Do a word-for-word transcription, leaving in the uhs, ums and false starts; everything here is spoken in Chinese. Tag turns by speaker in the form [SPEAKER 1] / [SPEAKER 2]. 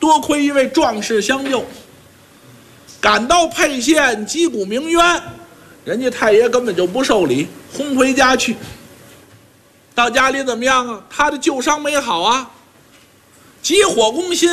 [SPEAKER 1] 多亏一位壮士相救，赶到沛县击鼓鸣冤，人家太爷根本就不受理，轰回家去。到家里怎么样啊？他的旧伤没好啊，急火攻心。